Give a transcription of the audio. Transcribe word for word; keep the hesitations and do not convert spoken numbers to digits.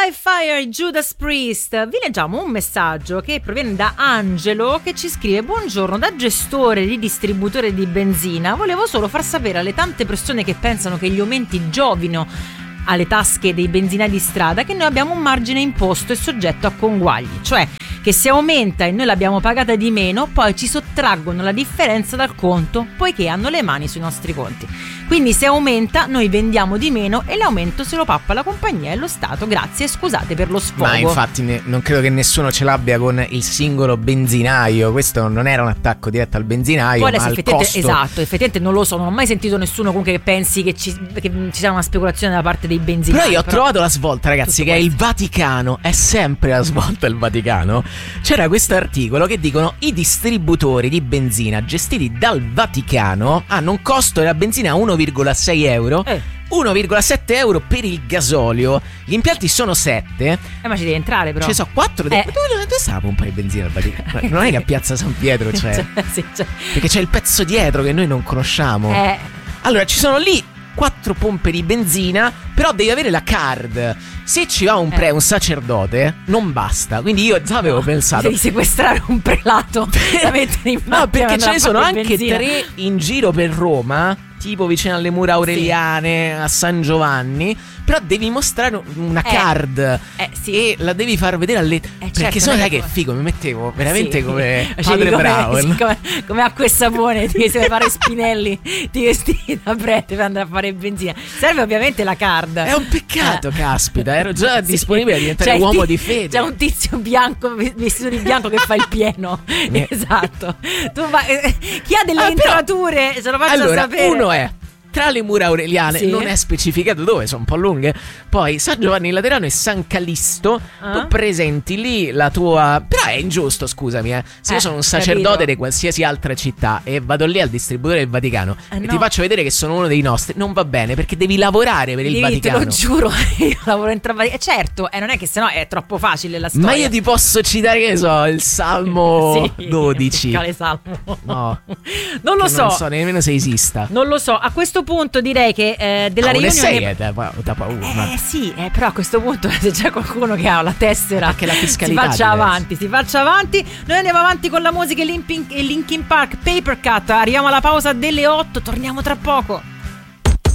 by Fire, Judas Priest. Vi leggiamo un messaggio che proviene da Angelo, che ci scrive: buongiorno, da gestore di distributore di benzina volevo solo far sapere alle tante persone che pensano che gli aumenti giovino alle tasche dei benzinai di strada che noi abbiamo un margine imposto e soggetto a conguagli, cioè che se aumenta e noi l'abbiamo pagata di meno, poi ci sottraggono la differenza dal conto, poiché hanno le mani sui nostri conti. Quindi se aumenta noi vendiamo di meno e l'aumento se lo pappa la compagnia e lo Stato. Grazie e scusate per lo sfogo. Ma infatti ne, non credo che nessuno ce l'abbia con il singolo benzinaio. Questo non era un attacco diretto al benzinaio, poi ma al effettivamente, costo. esatto, effettivamente non lo so, non ho mai sentito nessuno comunque che pensi che ci, che ci sia una speculazione da parte dei benzinai. Però io ho però trovato la svolta, ragazzi, che è il Vaticano. È sempre la svolta il Vaticano. C'era questo articolo che dicono: i distributori di benzina gestiti dal Vaticano hanno un costo della benzina uno virgola sei euro, eh. uno virgola sette euro per il gasolio. Gli impianti sono sette. Eh, ma ci devi entrare, però. Ce ne sono quattro. Eh. Dove, dove sta la pompa di benzina al Vaticano? Non è che a Piazza San Pietro c'è. Cioè, sì, cioè. Perché c'è il pezzo dietro che noi non conosciamo. Eh. Allora, ci sono lì quattro pompe di benzina, però devi avere la card. Se ci va un pre, eh. un sacerdote, non basta. Quindi io già avevo no, pensato devi sequestrare un prelato da mettere in no, perché ce ne sono anche benzina. tre in giro per Roma, tipo vicino alle mura aureliane, sì, a San Giovanni. Però devi mostrare una eh, card eh, sì. e la devi far vedere alle eh, certo, perché sennò sai come... che figo, mi mettevo veramente sì. come cioè, Padre come, Brown, sì, come, come acqua e sapone. Ti devi fare Spinelli, ti vestiti da prete per andare a fare benzina. Serve ovviamente la card. È un peccato, eh. caspita, ero già sì. disponibile a diventare c'è uomo t- di fede. C'è un tizio bianco vestito di bianco che fa il pieno. Esatto. Tu va, eh, chi ha delle ah, intrature però, se lo faccio allora, sapere. Uno è tra le mura aureliane, sì, non è specificato dove, sono un po' lunghe. Poi San Giovanni Laterano e San Calisto, uh-huh. tu presenti lì la tua... Però è ingiusto, scusami, eh. Se eh, io sono un sacerdote capito. di qualsiasi altra città e vado lì al distributore del Vaticano eh, e no. ti faccio vedere che sono uno dei nostri, non va bene, perché devi lavorare per devi, il Vaticano. Te lo giuro, io lavoro in Vaticano. Certo, eh, non è che sennò è troppo facile la storia. Ma io ti posso citare, che ne so, il Salmo sì, dodici. Quale Salmo? No, non lo so. Non so nemmeno se esista. Non lo so, a questo punto direi che eh, della ah, riunione sei è da, da paura. Eh sì, eh, però a questo punto se c'è qualcuno che ha la tessera, che la fiscalità si faccia diversa. avanti, si faccia avanti. Noi andiamo avanti con la musica e Linkin Park, Paper Cut. Arriviamo alla pausa delle otto, torniamo tra poco.